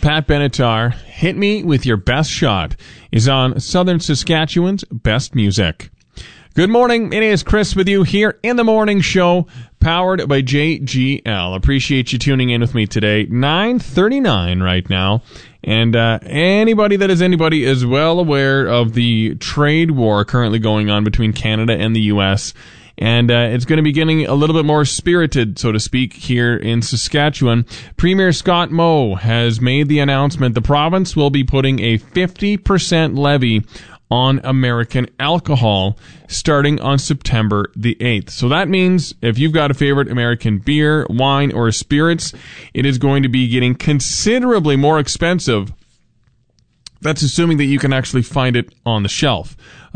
Pat Benatar, Hit Me With Your Best Shot, is on Southern Saskatchewan's Best Music. Good morning. It is Chris with you here in the morning show, powered by JGL. Appreciate you tuning in with me today. 9:39 right now. And anybody that is anybody is well aware of the trade war currently going on between Canada and the U.S., and it's going to be getting a little bit more spirited, so to speak, here in Saskatchewan. Premier Scott Moe has made the announcement the province will be putting a 50% levy on American alcohol starting on September the 8th. So that means if you've got a favorite American beer, wine, or spirits, it is going to be getting considerably more expensive. That's assuming that you can actually find it on the shelf.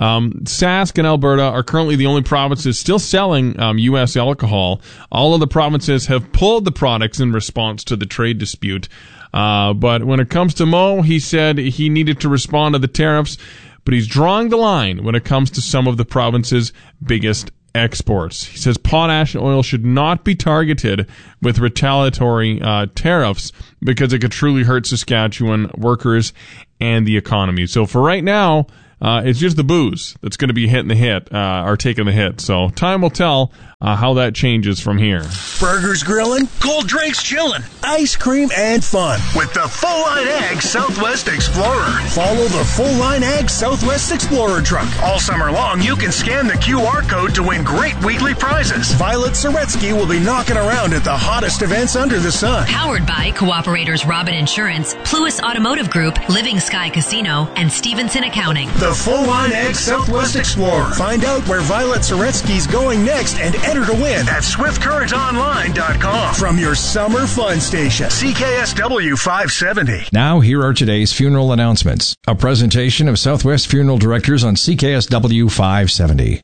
Sask and Alberta are currently the only provinces still selling U.S. alcohol. All of the provinces have pulled the products in response to the trade dispute. But when it comes to Moe, he said he needed to respond to the tariffs, but he's drawing the line when it comes to some of the province's biggest exports. He says potash and oil should not be targeted with retaliatory tariffs because it could truly hurt Saskatchewan workers and the economy. So for right now, it's just the booze that's going to be taking the hit. So time will tell how that changes from here. Burgers grilling, cold drinks chilling, ice cream and fun with the Full Line Ag Southwest Explorer. Follow the Full Line Ag Southwest Explorer truck. All summer long, you can scan the QR code to win great weekly prizes. Violet Soretsky will be knocking around at the hottest events under the sun. Powered by Cooperators Robin Insurance, Pluis Automotive Group, Living Sky Casino, and Stevenson Accounting. The Full Line Ag Southwest Explorer. Find out where Violet Soretsky's going next and enter to win at SwiftCurrentOnline.com. From your summer fun station, CKSW 570. Now, here are today's funeral announcements. A presentation of Southwest Funeral Directors on CKSW 570.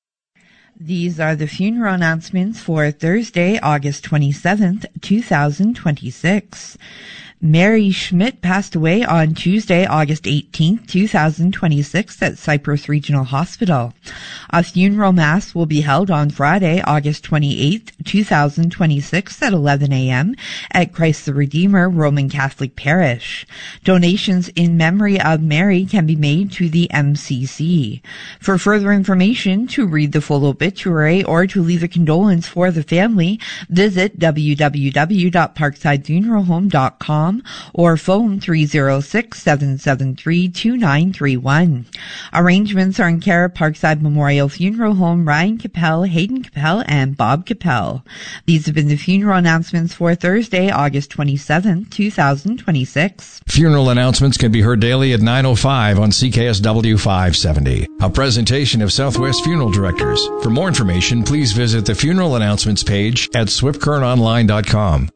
These are the funeral announcements for Thursday, August 27th, 2026. Mary Schmidt passed away on Tuesday, August 18th, 2026 at Cypress Regional Hospital. A funeral mass will be held on Friday, August 28th, 2026 at 11 a.m. at Christ the Redeemer Roman Catholic Parish. Donations in memory of Mary can be made to the MCC. For further information, to read the full obituary, or to leave a condolence for the family, visit www.parksidefuneralhome.com or phone 306-773-2931. Arrangements are in care of Parkside Memorial Funeral Home, Ryan Capel, Hayden Capel, and Bob Capel. These have been the funeral announcements for Thursday, August 27, 2026. Funeral announcements can be heard daily at 9:05 on CKSW 570. A presentation of Southwest Funeral Directors. For more information, please visit the funeral announcements page at SwiftCurrentOnline.com.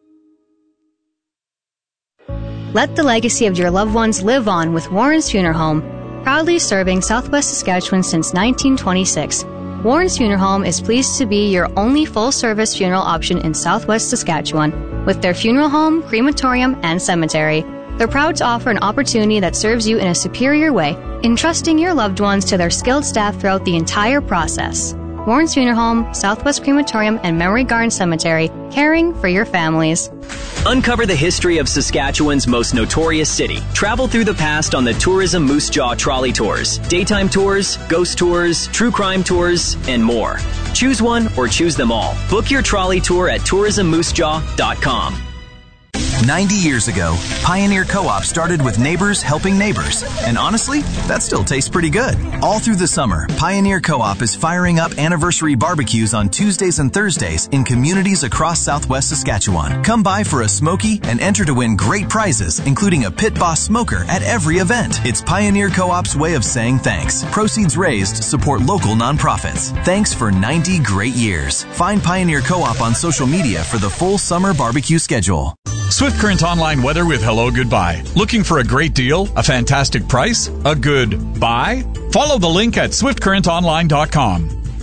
Let the legacy of your loved ones live on with Warren's Funeral Home, proudly serving Southwest Saskatchewan since 1926. Warren's Funeral Home is pleased to be your only full-service funeral option in Southwest Saskatchewan. With their funeral home, crematorium, and cemetery, they're proud to offer an opportunity that serves you in a superior way, entrusting your loved ones to their skilled staff throughout the entire process. Warren's Funeral Home, Southwest Crematorium, and Memory Garden Cemetery, caring for your families. Uncover the history of Saskatchewan's most notorious city. Travel through the past on the Tourism Moose Jaw Trolley Tours, daytime tours, ghost tours, true crime tours, and more. Choose one or choose them all. Book your trolley tour at tourismmoosejaw.com. 90 years ago, Pioneer Co-op started with neighbors helping neighbors. And honestly, that still tastes pretty good. All through the summer, Pioneer Co-op is firing up anniversary barbecues on Tuesdays and Thursdays in communities across Southwest Saskatchewan. Come by for a smoky and enter to win great prizes, including a Pit Boss smoker at every event. It's Pioneer Co-op's way of saying thanks. Proceeds raised support local nonprofits. Thanks for 90 great years. Find Pioneer Co-op on social media for the full summer barbecue schedule. Swift Current Online weather with Hello Goodbye. Looking for a great deal, a fantastic price, a good buy? Follow the link at SwiftCurrentOnline.com.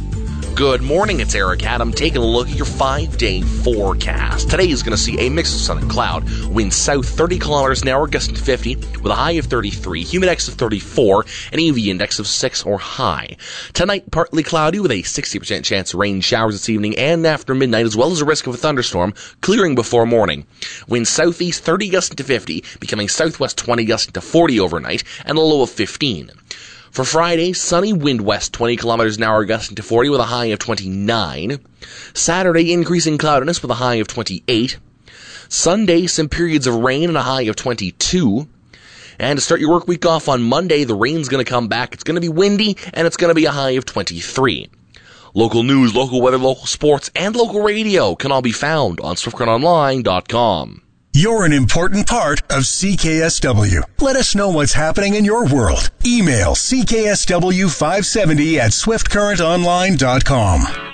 Good morning, it's Eric Adam taking a look at your 5-day forecast. Today is going to see a mix of sun and cloud. Winds south 30 kilometers an hour, gusting to 50, with a high of 33, humidex of 34, and UV index of 6 or high. Tonight, partly cloudy with a 60% chance of rain showers this evening and after midnight, as well as a risk of a thunderstorm, clearing before morning. Winds southeast 30 gusting to 50, becoming southwest 20 gusting to 40 overnight, and a low of 15. For Friday, sunny, wind west 20 kilometers an hour, gusting to 40 with a high of 29. Saturday, increasing cloudiness with a high of 28. Sunday, some periods of rain and a high of 22. And to start your work week off on Monday, the rain's going to come back. It's going to be windy, and it's going to be a high of 23. Local news, local weather, local sports, and local radio can all be found on SwiftCurrentOnline.com. You're an important part of CKSW. Let us know what's happening in your world. Email CKSW570 at SwiftCurrentOnline.com.